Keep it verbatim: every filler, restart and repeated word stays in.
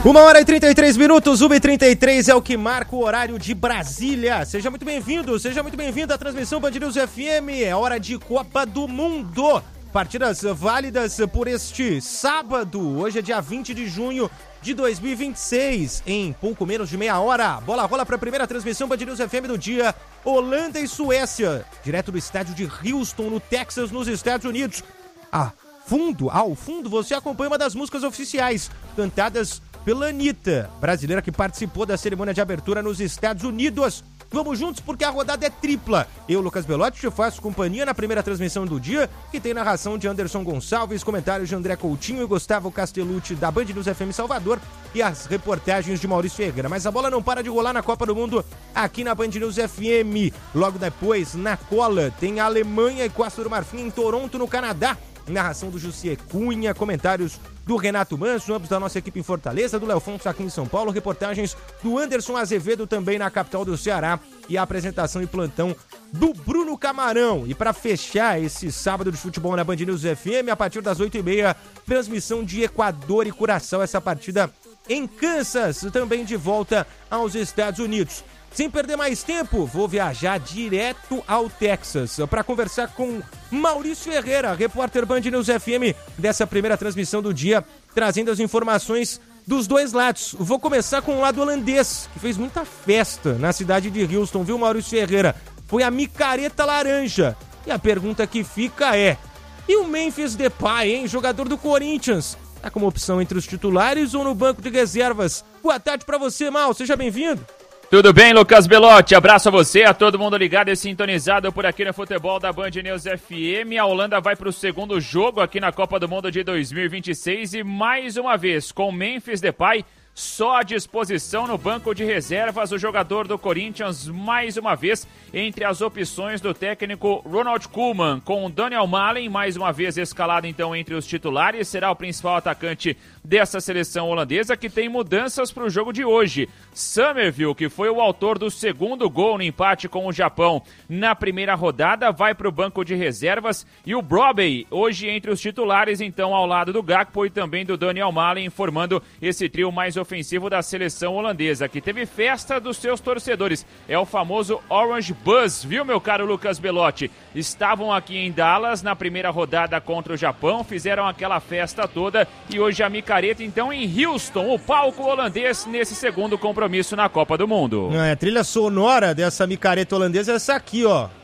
Uma hora e trinta e três minutos, uma e trinta e três é o que marca o horário de Brasília. Seja muito bem-vindo, seja muito bem-vindo à transmissão Band News F M. É hora de Copa do Mundo. Partidas válidas por este sábado. Hoje é dia vinte de junho de dois mil e vinte e seis. Em pouco menos de meia hora, bola rola para a primeira transmissão Band News F M do dia. Holanda e Suécia, direto do estádio de Houston, no Texas, nos Estados Unidos. Ah, fundo, ao fundo, você acompanha uma das músicas oficiais cantadas pela Anitta, brasileira que participou da cerimônia de abertura nos Estados Unidos. Vamos juntos porque a rodada é tripla. Eu, Lucas Belotti, te faço companhia na primeira transmissão do dia, que tem narração de Anderson Gonçalves, comentários de André Coutinho e Gustavo Castellucci da Band News F M Salvador e as reportagens de Maurício Ferreira. Mas a bola não para de rolar na Copa do Mundo aqui na Band News F M. Logo depois, na cola, tem a Alemanha e Costa do Marfim em Toronto, no Canadá. Narração do Jussier Cunha, comentários do Renato Manso, ambos da nossa equipe em Fortaleza, do Leofonso aqui em São Paulo, reportagens do Anderson Azevedo também na capital do Ceará e a apresentação e plantão do Bruno Camarão. E para fechar esse sábado de futebol na Band News F M, a partir das oito e meia, transmissão de Equador e Curaçao, essa partida em Kansas, também de volta aos Estados Unidos. Sem perder mais tempo, vou viajar direto ao Texas para conversar com Maurício Ferreira, repórter Band News F M dessa primeira transmissão do dia, trazendo as informações dos dois lados. Vou começar com o lado holandês, que fez muita festa na cidade de Houston, viu, Maurício Ferreira? Foi a micareta laranja. E a pergunta que fica é: e o Memphis Depay, hein? Jogador do Corinthians, tá como opção entre os titulares ou no banco de reservas? Boa tarde para você, Mal, seja bem-vindo. Tudo bem, Lucas Belotti? Abraço a você, a todo mundo ligado e sintonizado por aqui no futebol da Band News F M. A Holanda vai para o segundo jogo aqui na Copa do Mundo de dois mil e vinte e seis e mais uma vez com Memphis Depay só à disposição no banco de reservas. O jogador do Corinthians mais uma vez entre as opções do técnico Ronald Koeman, com o Daniel Malen mais uma vez escalado então entre os titulares. Será o principal atacante dessa seleção holandesa, que tem mudanças para o jogo de hoje. Summerville, que foi o autor do segundo gol no empate com o Japão na primeira rodada, vai para o banco de reservas, e o Brobbey hoje entre os titulares, então ao lado do Gakpo e também do Daniel Malen, formando esse trio mais ofensivo da seleção holandesa, que teve festa dos seus torcedores. É o famoso Orange Buzz, viu, meu caro Lucas Belotti? Estavam aqui em Dallas na primeira rodada contra o Japão, fizeram aquela festa toda, e hoje a micareta então em Houston, o palco holandês nesse segundo compromisso na Copa do Mundo. É, a trilha sonora dessa micareta holandesa é essa aqui, ó.